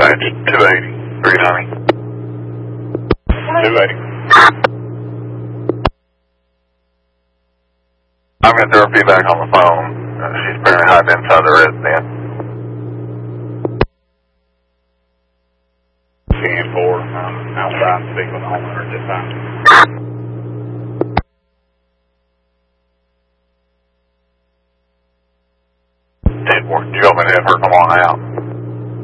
Dispatch 280, 390. 280. I'm going to throw her feedback on the phone. She's apparently hiding inside the residence. Scan 4, outside, speak with the homeowner at this time. Did you want me to have her come on out?